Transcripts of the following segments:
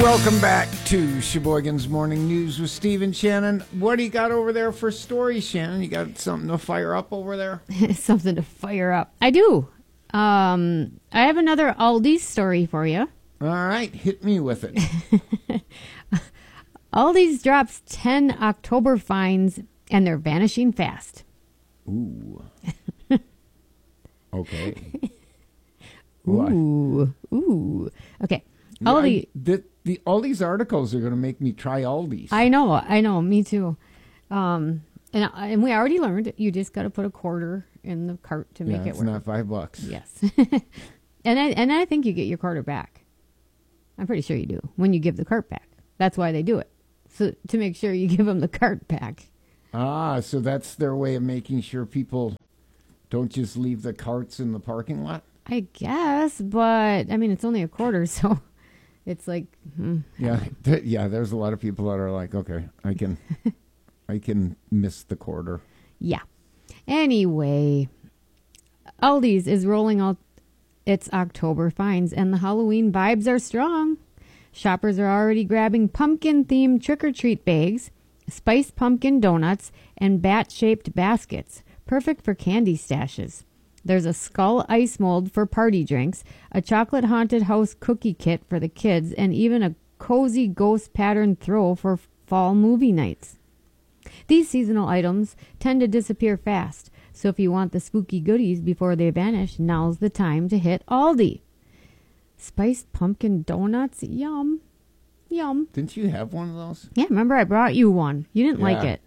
Welcome back to Sheboygan's Morning News with Steve and Shannon. What do you got over there for stories, Shannon? You got something to fire up over there? Something to fire up. I do. I have another Aldi's story for you. All right, hit me with it. Aldi's drops 10 October fines, and they're vanishing fast. Ooh. Okay. Ooh. Okay. Aldi. All these articles are going to make me try Aldi's. I know. Me too. And we already learned you just got to put a quarter in the cart to make it work. It's not $5. Yes. and I think you get your quarter back. I'm pretty sure you do when you give the cart back. That's why they do it. So to make sure you give them the cart back. Ah, so that's their way of making sure people don't just leave the carts in the parking lot? I guess, but I mean, it's only a quarter, so it's like, yeah. There's a lot of people that are like, okay, I can miss the quarter. Yeah. Anyway, Aldi's is rolling out its October finds, and the Halloween vibes are strong. Shoppers are already grabbing pumpkin-themed trick-or-treat bags, spiced pumpkin donuts, and bat-shaped baskets, perfect for candy stashes. There's a skull ice mold for party drinks, a chocolate haunted house cookie kit for the kids, and even a cozy ghost pattern throw for fall movie nights. These seasonal items tend to disappear fast, so if you want the spooky goodies before they vanish, now's the time to hit Aldi. Spiced pumpkin donuts, yum. Didn't you have one of those? Yeah, remember I brought you one. You didn't like it.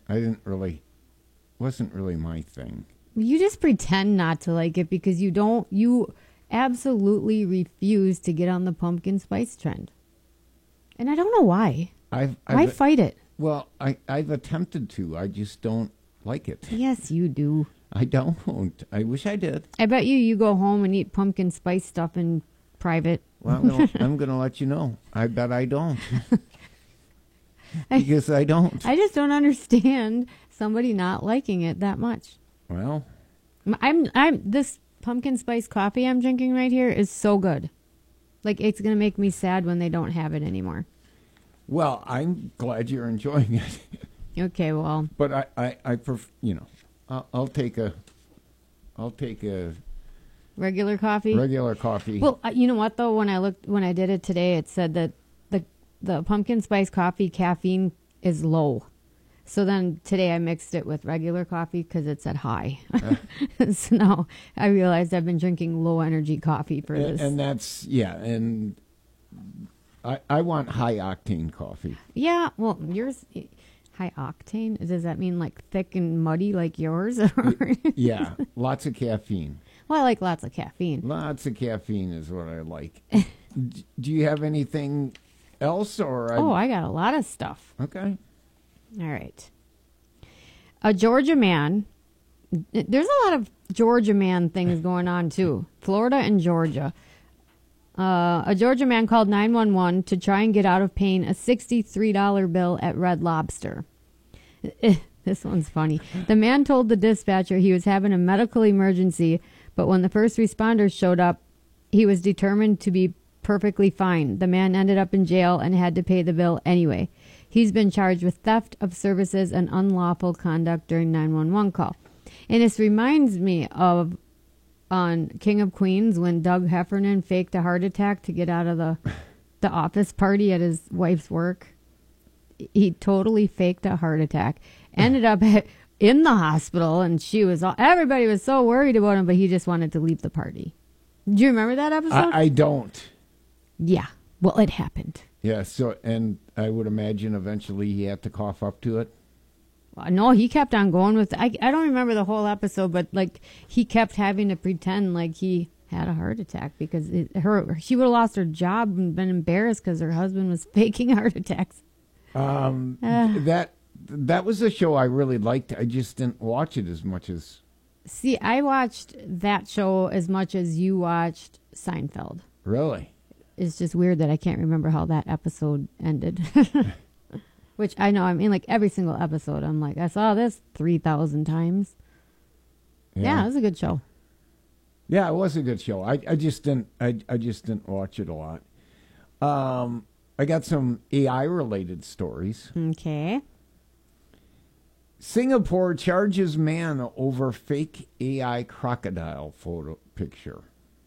Wasn't really my thing. You just pretend not to like it because you absolutely refuse to get on the pumpkin spice trend. And I don't know why. I fight it. Well, I've attempted to. I just don't like it. Yes, you do. I don't. I wish I did. I bet you go home and eat pumpkin spice stuff in private. Well, I'm going to let you know. I bet I don't. Because I don't. I just don't understand somebody not liking it that much. Well, this pumpkin spice coffee I'm drinking right here is so good. Like, it's going to make me sad when they don't have it anymore. Well, I'm glad you're enjoying it. Okay, well. But I'll take a regular coffee. Regular coffee. Well, you know what though? When I did it today, it said that the pumpkin spice coffee caffeine is low. So then today I mixed it with regular coffee because it said high. So now I realized I've been drinking low energy coffee for this. And that's, and I want high octane coffee. Yeah, well, yours, high octane, does that mean like thick and muddy like yours? Yeah, lots of caffeine. Well, I like lots of caffeine. Lots of caffeine is what I like. Do you have anything else? I got a lot of stuff. Okay. All right. A Georgia man. There's a lot of Georgia man things going on, too. Florida and Georgia. A Georgia man called 911 to try and get out of paying a $63 bill at Red Lobster. This one's funny. The man told the dispatcher he was having a medical emergency, but when the first responders showed up, he was determined to be perfectly fine. The man ended up in jail and had to pay the bill anyway. He's been charged with theft of services and unlawful conduct during 911 call. And this reminds me of on King of Queens when Doug Heffernan faked a heart attack to get out of the office party at his wife's work. He totally faked a heart attack. Ended up in the hospital, and everybody was so worried about him, but he just wanted to leave the party. Do you remember that episode? I don't. Yeah. Well, it happened. Yeah, so, and I would imagine eventually he had to cough up to it. No, he kept on going with I don't remember the whole episode, but like he kept having to pretend like he had a heart attack because she would have lost her job and been embarrassed because her husband was faking heart attacks. That was a show I really liked. I just didn't watch it as much as. See, I watched that show as much as you watched Seinfeld. Really? It's just weird that I can't remember how that episode ended. Which I know, I mean, like every single episode, I'm like, I saw this 3,000 times. Yeah, it was a good show. Yeah, it was a good show. I just didn't watch it a lot. I got some AI-related stories. Okay. Singapore charges man over fake AI crocodile photo picture.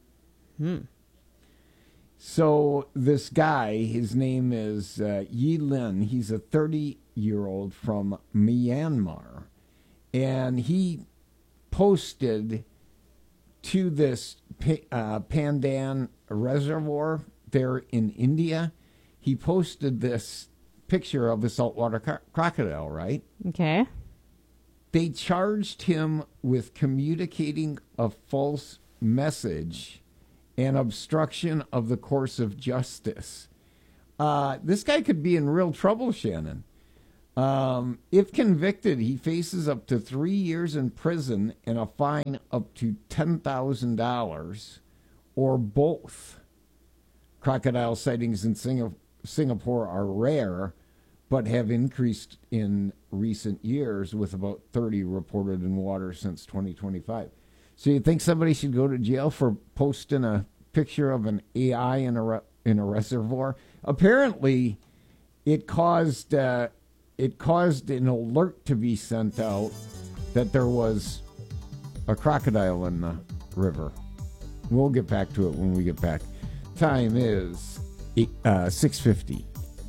So this guy, his name is Yi Lin. He's a 30-year-old from Myanmar. And he posted to this Pandan reservoir there in India. He posted this picture of a saltwater crocodile, right? Okay. They charged him with communicating a false message and obstruction of the course of justice. This guy could be in real trouble, Shannon. If convicted, he faces up to 3 years in prison and a fine up to $10,000 or both. Crocodile sightings in Singapore are rare, but have increased in recent years, with about 30 reported in water since 2025. So you think somebody should go to jail for posting a picture of an AI in a reservoir? Apparently, it caused an alert to be sent out that there was a crocodile in the river. We'll get back to it when we get back. Time is 6:50.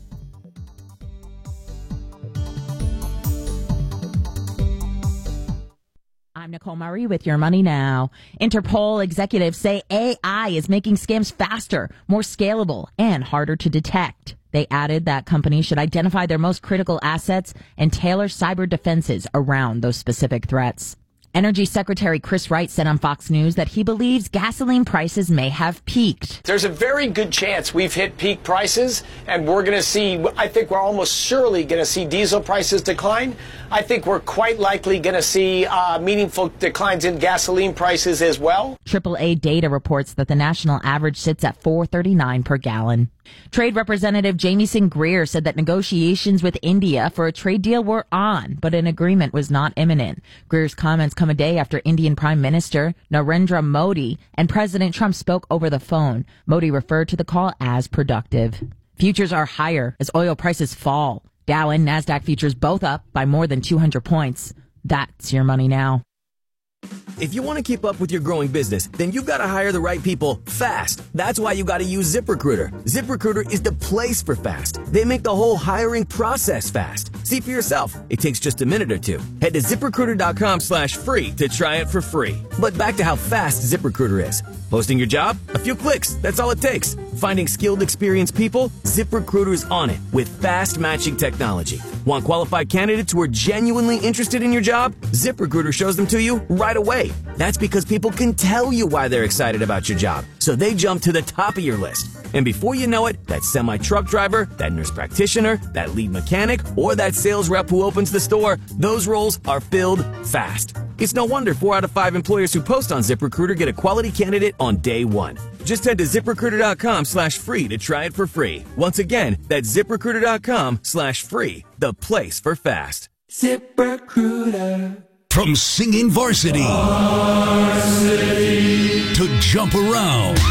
I'm Nicole Murray with Your Money Now. Interpol executives say AI is making scams faster, more scalable, and harder to detect. They added that companies should identify their most critical assets and tailor cyber defenses around those specific threats. Energy Secretary Chris Wright said on Fox News that he believes gasoline prices may have peaked. There's a very good chance we've hit peak prices, and we're going to see, I think we're almost surely going to see diesel prices decline. I think we're quite likely going to see meaningful declines in gasoline prices as well. AAA data reports that the national average sits at $4.39 per gallon. Trade Representative Jamieson Greer said that negotiations with India for a trade deal were on, but an agreement was not imminent. Greer's comments come a day after Indian Prime Minister Narendra Modi and President Trump spoke over the phone. Modi referred to the call as productive. Futures are higher as oil prices fall. Dow and NASDAQ futures both up by more than 200 points. That's Your Money Now. If you want to keep up with your growing business, then you've got to hire the right people fast. That's why you got to use ZipRecruiter. ZipRecruiter is the place for fast. They make the whole hiring process fast. See for yourself. It takes just a minute or two. Head to ZipRecruiter.com/free to try it for free. But back to how fast ZipRecruiter is. Posting your job? A few clicks. That's all it takes. Finding skilled, experienced people? ZipRecruiter's on it with fast matching technology. Want qualified candidates who are genuinely interested in your job? ZipRecruiter shows them to you right away. That's because people can tell you why they're excited about your job, so they jump to the top of your list. And before you know it, that semi-truck driver, that nurse practitioner, that lead mechanic, or that sales rep who opens the store, those roles are filled fast. It's no wonder 4 out of 5 employers who post on ZipRecruiter get a quality candidate on day one. Just head to ZipRecruiter.com/free to try it for free. Once again, that's ZipRecruiter.com/free, the place for fast. ZipRecruiter. From singing varsity to jump around.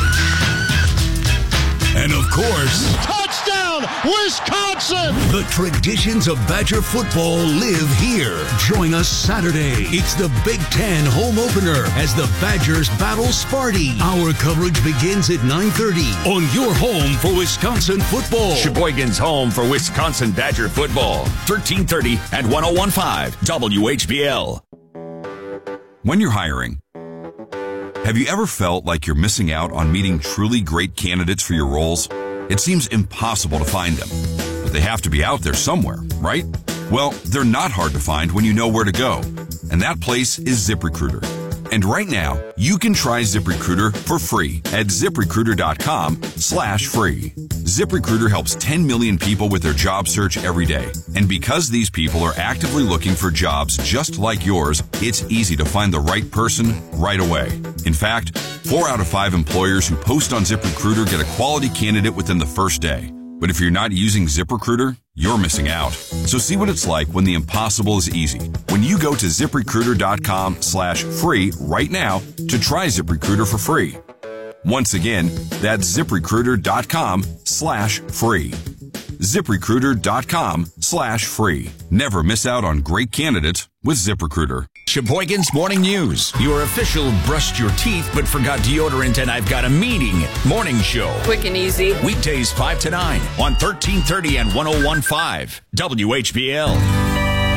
And of course, touchdown, Wisconsin! The traditions of Badger football live here. Join us Saturday. It's the Big Ten home opener as the Badgers battle Sparty. Our coverage begins at 9:30 on your home for Wisconsin football. Sheboygan's home for Wisconsin Badger football. 1330 and 101.5 WHBL. When you're hiring, have you ever felt like you're missing out on meeting truly great candidates for your roles? It seems impossible to find them, but they have to be out there somewhere, right? Well, they're not hard to find when you know where to go, and that place is ZipRecruiter. And right now, you can try ZipRecruiter for free at ZipRecruiter.com/free. ZipRecruiter helps 10 million people with their job search every day. And because these people are actively looking for jobs just like yours, it's easy to find the right person right away. In fact, 4 out of 5 employers who post on ZipRecruiter get a quality candidate within the first day. But if you're not using ZipRecruiter, you're missing out. So see what it's like when the impossible is easy. When you go to ZipRecruiter.com/free right now to try ZipRecruiter for free. Once again, that's ZipRecruiter.com/free. ZipRecruiter.com/free. Never miss out on great candidates with ZipRecruiter. Sheboygan's Morning News, your official brushed your teeth but forgot deodorant and I've got a meeting morning show. Quick and easy. Weekdays 5 to 9 on 1330 and 101.5 WHBL.